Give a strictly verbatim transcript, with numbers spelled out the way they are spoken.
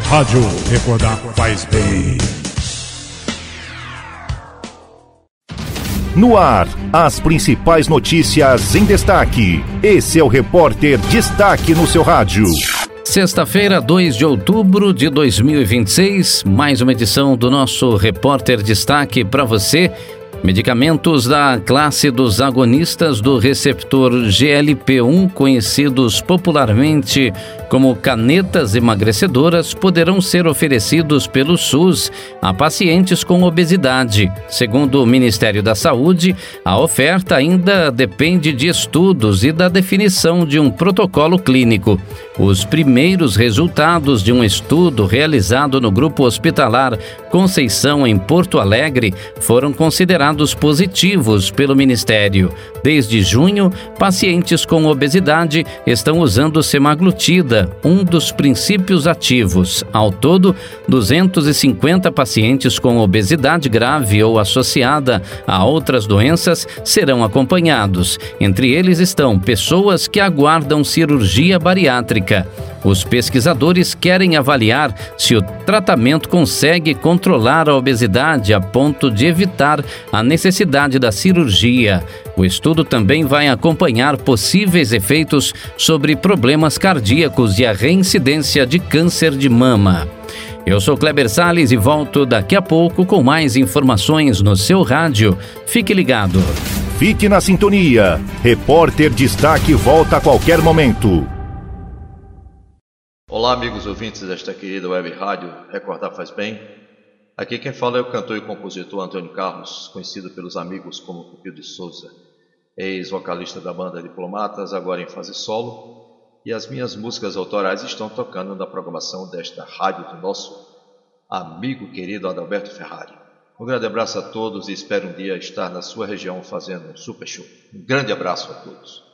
Rádio Recordar faz bem. No ar, as principais notícias em destaque. Esse é o Repórter Destaque no seu rádio. Sexta-feira, dois de outubro de dois mil e vinte e seis, mais uma edição do nosso Repórter Destaque para você. Medicamentos da classe dos agonistas do receptor G L P um, conhecidos popularmente como canetas emagrecedoras, poderão ser oferecidos pelo SUS a pacientes com obesidade. Segundo o Ministério da Saúde, a oferta ainda depende de estudos e da definição de um protocolo clínico. Os primeiros resultados de um estudo realizado no Grupo Hospitalar Conceição, em Porto Alegre, foram considerados positivos pelo Ministério. Desde junho, pacientes com obesidade estão usando semaglutida, um dos princípios ativos. Ao todo, duzentos e cinquenta pacientes com obesidade grave ou associada a outras doenças serão acompanhados. Entre eles estão pessoas que aguardam cirurgia bariátrica. Os pesquisadores querem avaliar se o tratamento consegue controlar a obesidade a ponto de evitar a necessidade da cirurgia. O estudo também vai acompanhar possíveis efeitos sobre problemas cardíacos e a reincidência de câncer de mama. Eu sou Kleber Salles e volto daqui a pouco com mais informações no seu rádio. Fique ligado. Fique na sintonia. Repórter Destaque volta a qualquer momento. Olá, amigos ouvintes desta querida web rádio Recordar Faz Bem. Aqui quem fala é o cantor e compositor Antônio Carlos, conhecido pelos amigos como Pupil de Souza, ex-vocalista da banda Diplomatas, agora em fase solo, e as minhas músicas autorais estão tocando na programação desta rádio do nosso amigo querido Adalberto Ferrari. Um grande abraço a todos e espero um dia estar na sua região fazendo um super show. Um grande abraço a todos.